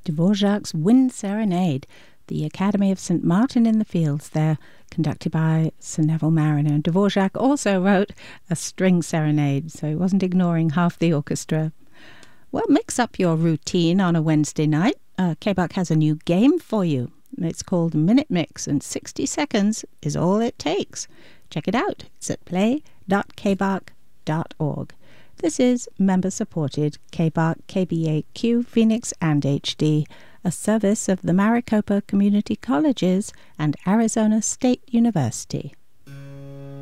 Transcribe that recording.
Dvorak's Wind Serenade, the Academy of St. Martin in the Fields there, conducted by Sir Neville Marriner. And Dvorak also wrote a string serenade, so he wasn't ignoring half the orchestra. Well, mix up your routine on a Wednesday night. KBAC has a new game for you. It's called Minute Mix, and 60 seconds is all it takes. Check it out. It's at play.kbac.org. This is member-supported KBAC, KBAQ, Phoenix and HD, a service of the Maricopa Community Colleges and Arizona State University.